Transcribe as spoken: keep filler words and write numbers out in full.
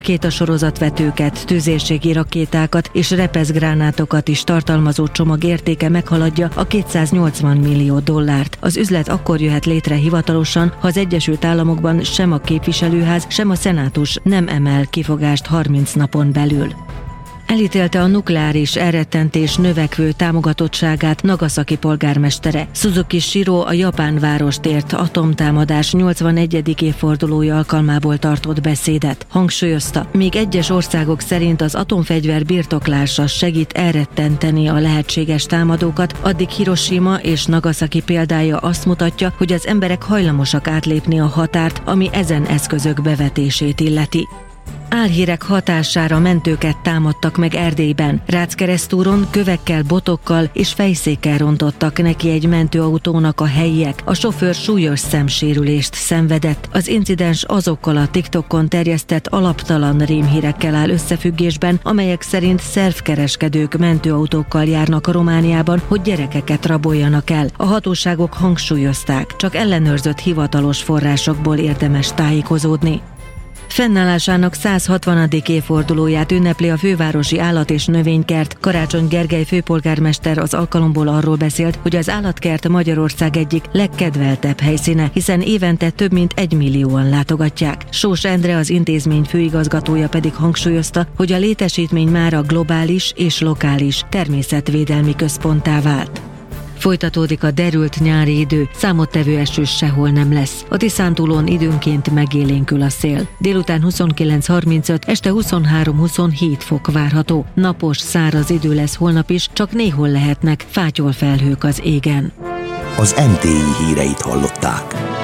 Két a sorozatvetőket, tüzérségi rakétákat és repeszgránátokat is tartalmazó csomag értéke meghaladja a kétszáznyolcvan millió dollárt. Az üzlet akkor jöhet létre hivatalosan, ha az Egyesült Államokban sem a képviselőház, sem a szenátus nem emel kifogást harminc napon belül. Elítélte a nukleáris elrettentés növekvő támogatottságát Nagasaki polgármestere. Suzuki Shiro a japán várost ért atomtámadás nyolcvanegyedik évfordulója alkalmából tartott beszédet. Hangsúlyozta, míg egyes országok szerint az atomfegyver birtoklása segít elrettenteni a lehetséges támadókat, addig Hiroshima és Nagasaki példája azt mutatja, hogy az emberek hajlamosak átlépni a határt, ami ezen eszközök bevetését illeti. Álhírek hatására mentőket támadtak meg Erdélyben. Ráckeresztúron kövekkel, botokkal és fejszékkel rontottak neki egy mentőautónak a helyiek. A sofőr súlyos szemsérülést szenvedett. Az incidens azokkal a TikTokon terjesztett alaptalan rémhírekkel áll összefüggésben, amelyek szerint szervkereskedők mentőautókkal járnak a Romániában, hogy gyerekeket raboljanak el. A hatóságok hangsúlyozták, csak ellenőrzött hivatalos forrásokból érdemes tájékozódni. Fennállásának száz hatvanadik évfordulóját ünnepli a fővárosi állat- és növénykert. Karácsony Gergely főpolgármester az alkalomból arról beszélt, hogy az állatkert Magyarország egyik legkedveltebb helyszíne, hiszen évente több mint egy millióan látogatják. Sós Endre, az intézmény főigazgatója pedig hangsúlyozta, hogy a létesítmény mára globális és lokális természetvédelmi központtá vált. Folytatódik a derült nyári idő, számottevő eső sehol nem lesz. A Tiszántúlon időnként megélénkül a szél. Délután huszonkilenc harmincöt, este huszonhárom huszonhét fok várható. Napos, száraz idő lesz holnap is, csak néhol lehetnek fátyolfelhők az égen. Az em té i híreit hallották.